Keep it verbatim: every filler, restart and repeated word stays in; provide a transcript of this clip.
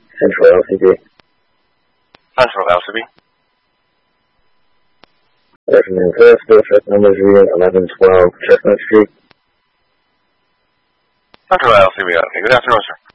Central L C B. Central L C B. Recommend first, bill check number is reading eleven twelve Chestnut Street. Central L C B, okay. Good afternoon, sir.